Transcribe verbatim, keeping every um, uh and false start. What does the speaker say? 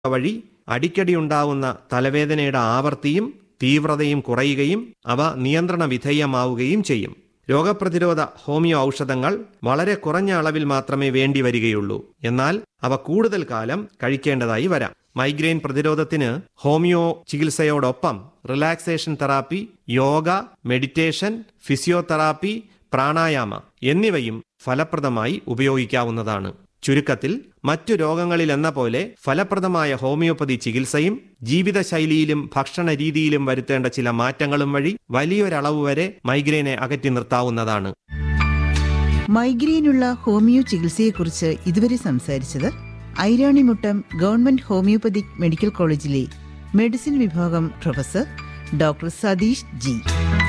വഴി അടിക്കടി ഉണ്ടാവുന്ന തലവേദനയുടെ ആവർത്തിയും തീവ്രതയും കുറയുകയും അവ നിയന്ത്രണ വിധേയമാവുകയും ചെയ്യും. രോഗപ്രതിരോധ ഹോമിയോ ഔഷധങ്ങൾ വളരെ കുറഞ്ഞ അളവിൽ മാത്രമേ വേണ്ടി വരികയുള്ളൂ. എന്നാൽ അവ കൂടുതൽ കാലം കഴിക്കേണ്ടതായി വരാം. മൈഗ്രെയിൻ പ്രതിരോധത്തിന് homeo ചികിത്സയോടൊപ്പം relaxation therapy, yoga, meditation, physiotherapy, pranayama എന്നിവയും ഫലപ്രദമായി ഉപയോഗിക്കാവുന്നതാണ്. ചുരുക്കത്തിൽ, മറ്റു രോഗങ്ങളിൽ എന്ന പോലെ ഫലപ്രദമായ ഹോമിയോപ്പതി ചികിത്സയും ജീവിതശൈലിയിലും ഭക്ഷണ രീതിയിലും വരുത്തേണ്ട ചില മാറ്റങ്ങളും വഴി വലിയൊരളവ് വരെ മൈഗ്രെയിനെ അകറ്റി നിർത്താവുന്നതാണ്. മൈഗ്രെയിനുള്ള ഹോമിയോ ചികിത്സയെക്കുറിച്ച് ഇതുവരെ സംസാരിച്ചത് ഐരാണിമുട്ടം ഗവൺമെന്റ് ഹോമിയോപ്പതിക് മെഡിക്കൽ കോളേജിലെ മെഡിസിൻ വിഭാഗം പ്രൊഫസർ ഡോക്ടർ സതീഷ് ജി.